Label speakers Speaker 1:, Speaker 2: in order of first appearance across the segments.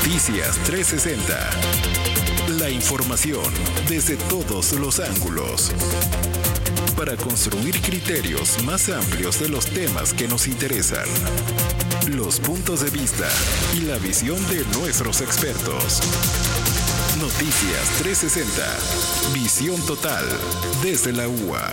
Speaker 1: Noticias 360. La información desde todos los ángulos. Para construir criterios más amplios de los temas que nos interesan. Los puntos de vista y la visión de nuestros expertos. Noticias 360. Visión total desde la UA.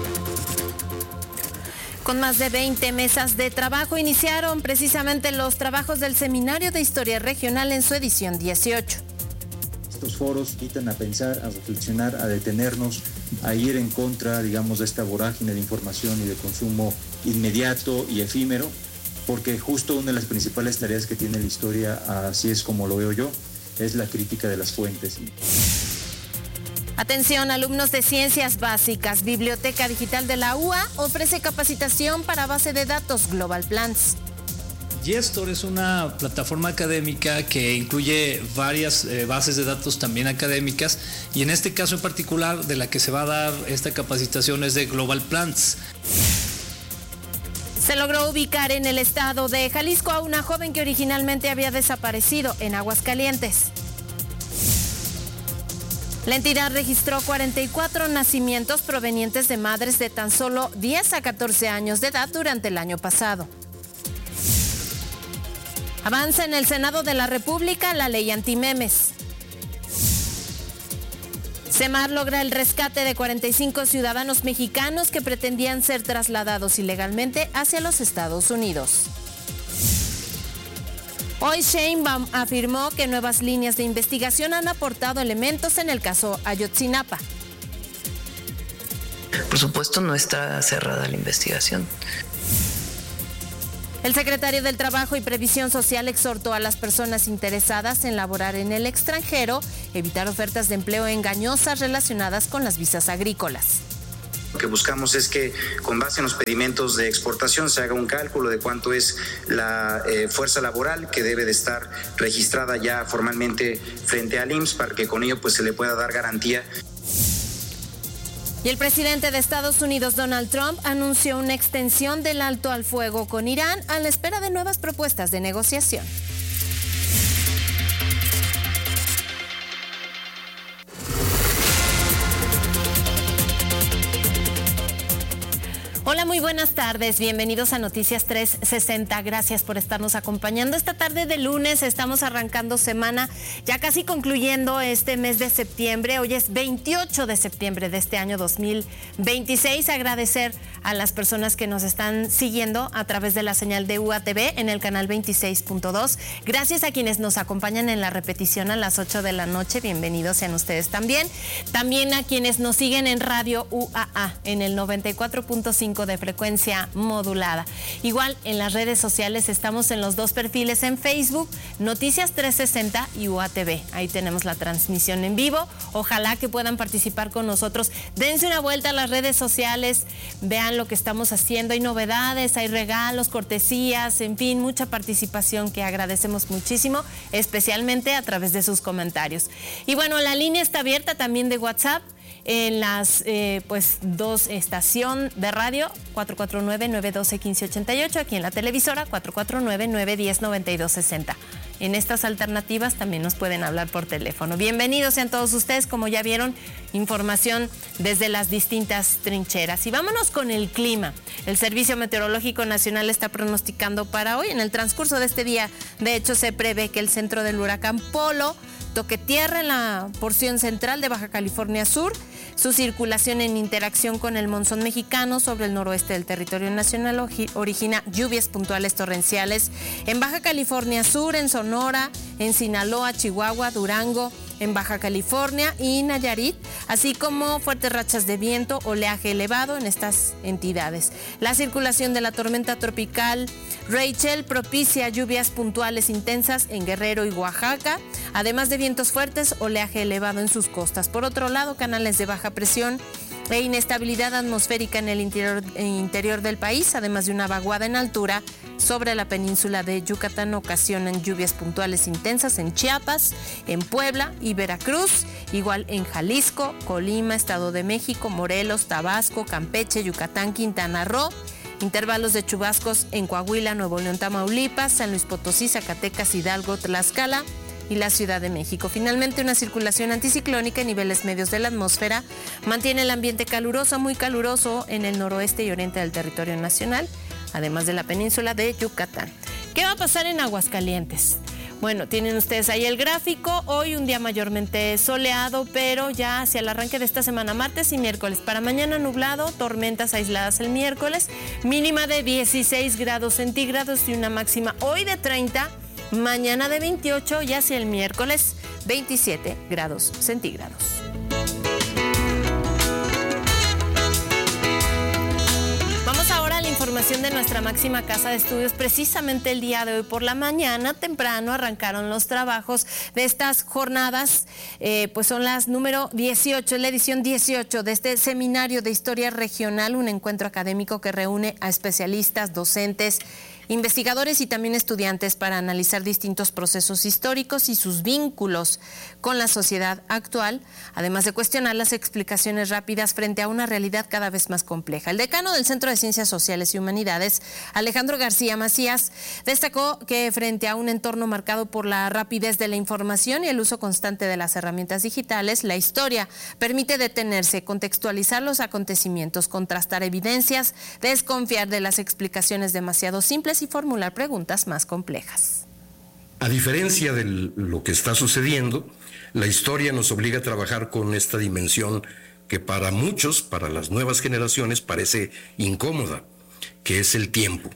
Speaker 2: Con más de 20 mesas de trabajo iniciaron precisamente los trabajos del Seminario de Historia Regional en su edición 18.
Speaker 3: Estos foros invitan a pensar, a reflexionar, a detenernos, a ir en contra, digamos, de esta vorágine de información y de consumo inmediato y efímero, porque justo una de las principales tareas que tiene la historia, así es como lo veo yo, es la crítica de las fuentes.
Speaker 2: Atención, alumnos de Ciencias Básicas, Biblioteca Digital de la UA ofrece capacitación para base de datos Global Plans.
Speaker 4: Gestor es una plataforma académica que incluye varias bases de datos también académicas, y en este caso en particular de la que se va a dar esta capacitación es de Global Plans.
Speaker 2: Se logró ubicar en el estado de Jalisco a una joven que originalmente había desaparecido en Aguascalientes. La entidad registró 44 nacimientos provenientes de madres de tan solo 10 a 14 años de edad durante el año pasado. Avanza en el Senado de la República la ley antimemes. SEMAR logra el rescate de 45 ciudadanos mexicanos que pretendían ser trasladados ilegalmente hacia los Estados Unidos. Hoy Sheinbaum afirmó que nuevas líneas de investigación han aportado elementos en el caso Ayotzinapa.
Speaker 5: Por supuesto, no está cerrada la investigación.
Speaker 2: El secretario del Trabajo y Previsión Social exhortó a las personas interesadas en laborar en el extranjero evitar ofertas de empleo engañosas relacionadas con las visas agrícolas.
Speaker 6: Lo que buscamos es que con base en los pedimentos de exportación se haga un cálculo de cuánto es la fuerza laboral que debe de estar registrada ya formalmente frente al IMSS para que con ello pues se le pueda dar garantía.
Speaker 2: Y el presidente de Estados Unidos, Donald Trump, anunció una extensión del alto al fuego con Irán a la espera de nuevas propuestas de negociación. Hola, muy buenas tardes. Bienvenidos a Noticias 360. Gracias por estarnos acompañando esta tarde de lunes. Estamos arrancando semana, ya casi concluyendo este mes de septiembre. Hoy es 28 de septiembre de este año 2026. Agradecer a las personas que nos están siguiendo a través de la señal de UATV en el canal 26.2. Gracias a quienes nos acompañan en la repetición a las 8 de la noche. Bienvenidos sean ustedes también. También a quienes nos siguen en Radio UAA en el 94.5 de frecuencia modulada. Igual en las redes sociales estamos en los dos perfiles en Facebook, Noticias 360 y UATV. Ahí tenemos la transmisión en vivo. Ojalá que puedan participar con nosotros. Dense una vuelta a las redes sociales, vean lo que estamos haciendo. Hay novedades, hay regalos, cortesías, en fin, mucha participación que agradecemos muchísimo, especialmente a través de sus comentarios. Y bueno, la línea está abierta también de WhatsApp en las dos estación de radio 449-912-1588, aquí en la televisora 449-910-9260. En estas alternativas también nos pueden hablar por teléfono. Bienvenidos sean todos ustedes, como ya vieron, información desde las distintas trincheras. Y vámonos con el clima. El Servicio Meteorológico Nacional está pronosticando para hoy, en el transcurso de este día, de hecho se prevé que el centro del huracán Polo toque tierra en la porción central de Baja California Sur. Su circulación en interacción con el monzón mexicano sobre el noroeste del territorio nacional origina lluvias puntuales torrenciales en Baja California Sur, en Sonora, en Sinaloa, Chihuahua, Durango, en Baja California y Nayarit, así como fuertes rachas de viento, oleaje elevado en estas entidades. La circulación de la tormenta tropical Rachel propicia lluvias puntuales intensas en Guerrero y Oaxaca, además de vientos fuertes, oleaje elevado en sus costas. Por otro lado, canales de baja presión e inestabilidad atmosférica en el interior del país, además de una vaguada en altura sobre la península de Yucatán, ocasionan lluvias puntuales intensas en Chiapas, en Puebla y Veracruz, igual en Jalisco, Colima, Estado de México, Morelos, Tabasco, Campeche, Yucatán, Quintana Roo. Intervalos de chubascos en Coahuila, Nuevo León, Tamaulipas, San Luis Potosí, Zacatecas, Hidalgo, Tlaxcala, y la Ciudad de México. Finalmente, una circulación anticiclónica en niveles medios de la atmósfera mantiene el ambiente caluroso, muy caluroso en el noroeste y oriente del territorio nacional, además de la península de Yucatán. ¿Qué va a pasar en Aguascalientes? Bueno, tienen ustedes ahí el gráfico. Hoy un día mayormente soleado, pero ya hacia el arranque de esta semana, martes y miércoles. Para mañana nublado, tormentas aisladas el miércoles, mínima de 16 grados centígrados y una máxima hoy de 30, mañana de 28 y hacia el miércoles 27 grados centígrados. Vamos ahora a la información de nuestra máxima casa de estudios. Precisamente el día de hoy por la mañana, temprano, arrancaron los trabajos de estas jornadas, pues son las número 18, la edición 18 de este seminario de historia regional, un encuentro académico que reúne a especialistas, docentes, investigadores y también estudiantes para analizar distintos procesos históricos y sus vínculos con la sociedad actual, además de cuestionar las explicaciones rápidas frente a una realidad cada vez más compleja. El decano del Centro de Ciencias Sociales y Humanidades, Alejandro García Macías, destacó que frente a un entorno marcado por la rapidez de la información y el uso constante de las herramientas digitales, la historia permite detenerse, contextualizar los acontecimientos, contrastar evidencias, desconfiar de las explicaciones demasiado simples y formular preguntas más complejas.
Speaker 7: A diferencia de lo que está sucediendo, la historia nos obliga a trabajar con esta dimensión que para muchos, para las nuevas generaciones, parece incómoda, que es el tiempo.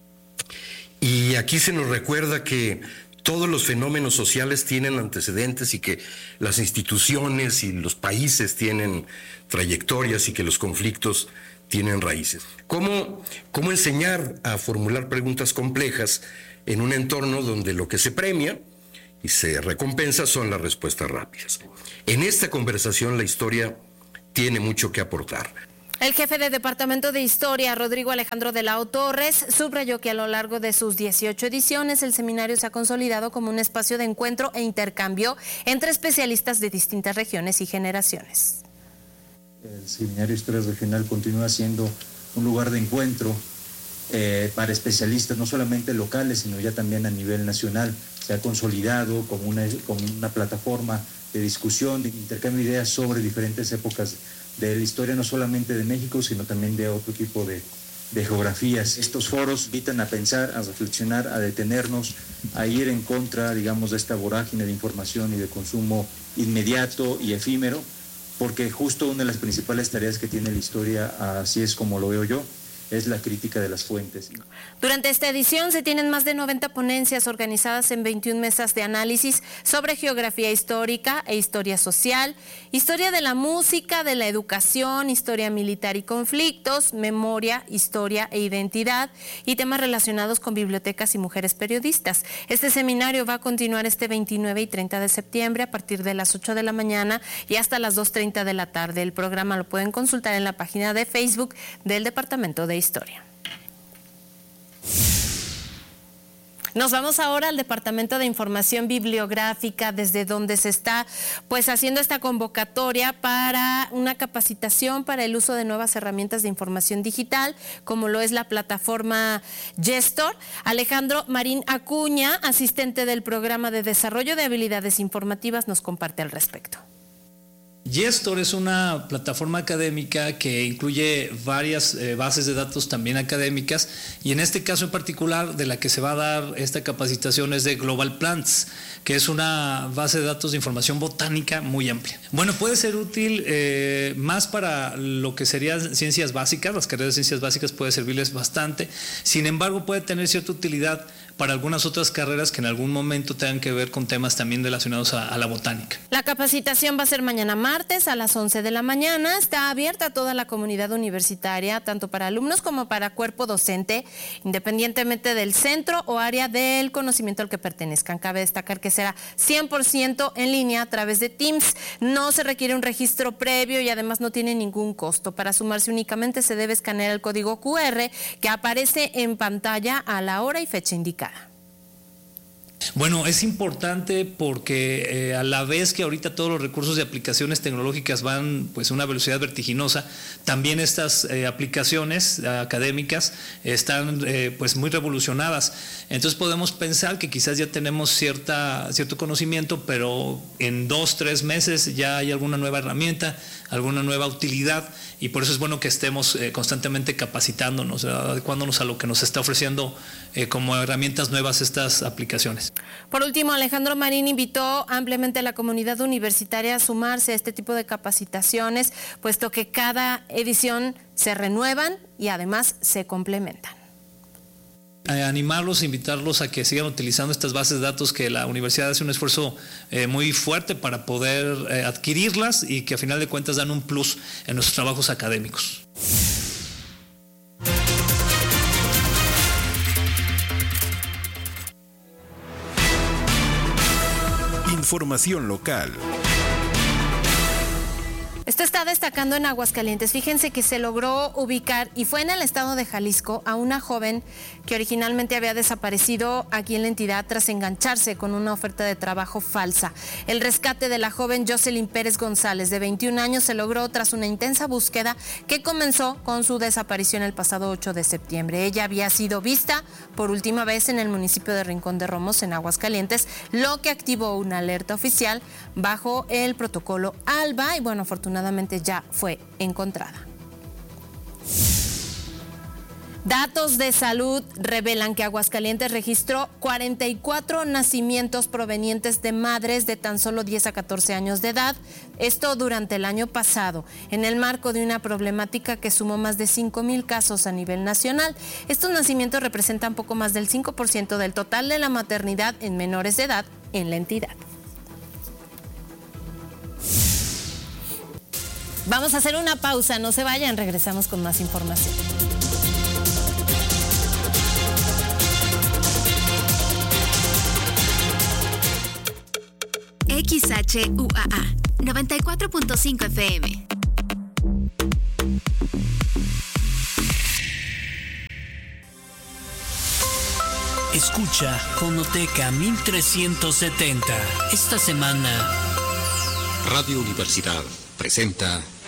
Speaker 7: Y aquí se nos recuerda que todos los fenómenos sociales tienen antecedentes y que las instituciones y los países tienen trayectorias y que los conflictos tienen raíces. ¿Cómo enseñar a formular preguntas complejas en un entorno donde lo que se premia y se recompensa son las respuestas rápidas? En esta conversación la historia tiene mucho que aportar.
Speaker 2: El jefe de Departamento de Historia, Rodrigo Alejandro de la O Torres, subrayó que a lo largo de sus 18 ediciones el seminario se ha consolidado como un espacio de encuentro e intercambio entre especialistas de distintas regiones y generaciones.
Speaker 3: El Seminario de Historia Regional continúa siendo un lugar de encuentro para especialistas, no solamente locales, sino ya también a nivel nacional. Se ha consolidado como una plataforma de discusión, de intercambio de ideas sobre diferentes épocas de la historia, no solamente de México, sino también de otro tipo de geografías. Estos foros invitan a pensar, a reflexionar, a detenernos, a ir en contra, digamos, de esta vorágine de información y de consumo inmediato y efímero, porque justo una de las principales tareas que tiene la historia, así es como lo veo yo, es la crítica de las fuentes.
Speaker 2: Durante esta edición se tienen más de 90 ponencias organizadas en 21 mesas de análisis sobre geografía histórica e historia social, historia de la música, de la educación, historia militar y conflictos, memoria, historia e identidad y temas relacionados con bibliotecas y mujeres periodistas. Este seminario va a continuar este 29 y 30 de septiembre a partir de las 8 de la mañana y hasta las 2:30 de la tarde. El programa lo pueden consultar en la página de Facebook del Departamento de Historia. Nos vamos ahora al Departamento de Información Bibliográfica, desde donde se está pues haciendo esta convocatoria para una capacitación para el uso de nuevas herramientas de información digital, como lo es la plataforma Gestor. Alejandro Marín Acuña, asistente del Programa de Desarrollo de Habilidades Informativas, nos comparte al respecto.
Speaker 4: Gestor es una plataforma académica que incluye varias bases de datos también académicas, y en este caso en particular de la que se va a dar esta capacitación es de Global Plants, que es una base de datos de información botánica muy amplia. Bueno, puede ser útil más para lo que serían ciencias básicas, las carreras de ciencias básicas puede servirles bastante, sin embargo puede tener cierta utilidad para algunas otras carreras que en algún momento tengan que ver con temas también relacionados a la botánica.
Speaker 2: La capacitación va a ser mañana martes a las 11 de la mañana. Está abierta a toda la comunidad universitaria, tanto para alumnos como para cuerpo docente, independientemente del centro o área del conocimiento al que pertenezcan. Cabe destacar que será 100% en línea a través de Teams. No se requiere un registro previo y además no tiene ningún costo. Para sumarse únicamente se debe escanear el código QR que aparece en pantalla a la hora y fecha indicada.
Speaker 4: Bueno, es importante porque a la vez que ahorita todos los recursos de aplicaciones tecnológicas van pues a una velocidad vertiginosa, también estas aplicaciones académicas están pues muy revolucionadas. Entonces podemos pensar que quizás ya tenemos cierto conocimiento, pero en 2-3 meses ya hay alguna nueva herramienta, alguna nueva utilidad, y por eso es bueno que estemos constantemente capacitándonos, adecuándonos a lo que nos está ofreciendo como herramientas nuevas estas aplicaciones.
Speaker 2: Por último, Alejandro Marín invitó ampliamente a la comunidad universitaria a sumarse a este tipo de capacitaciones, puesto que cada edición se renuevan y además se complementan.
Speaker 4: Animarlos, invitarlos a que sigan utilizando estas bases de datos, que la universidad hace un esfuerzo muy fuerte para poder adquirirlas y que a final de cuentas dan un plus en nuestros trabajos académicos.
Speaker 1: Información local.
Speaker 2: Esto está destacando en Aguascalientes. Fíjense que se logró ubicar, y fue en el estado de Jalisco, a una joven que originalmente había desaparecido aquí en la entidad tras engancharse con una oferta de trabajo falsa. El rescate de la joven Jocelyn Pérez González, de 21 años, se logró tras una intensa búsqueda que comenzó con su desaparición el pasado 8 de septiembre. Ella había sido vista por última vez en el municipio de Rincón de Romos, en Aguascalientes, lo que activó una alerta oficial bajo el protocolo ALBA, y bueno, afortunadamente ya fue encontrada. Datos de salud revelan que Aguascalientes registró 44 nacimientos provenientes de madres de tan solo 10 a 14 años de edad, esto durante el año pasado, en el marco de una problemática que sumó más de 5,000 casos a nivel nacional. Estos nacimientos representan poco más del 5% del total de la maternidad en menores de edad en la entidad. Vamos a hacer una pausa, no se vayan, regresamos con más información.
Speaker 8: XHUAA 94.5 FM.
Speaker 9: Escucha Fonoteca 1370. Esta semana,
Speaker 10: Radio Universidad presenta